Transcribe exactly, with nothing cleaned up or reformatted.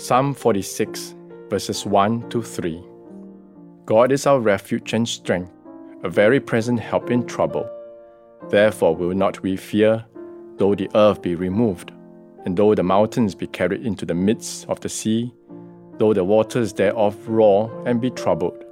Psalm forty-six, verses one to three. God is our refuge and strength, a very present help in trouble. Therefore will not we fear, though the earth be removed, and though the mountains be carried into the midst of the sea, though the waters thereof roar and be troubled.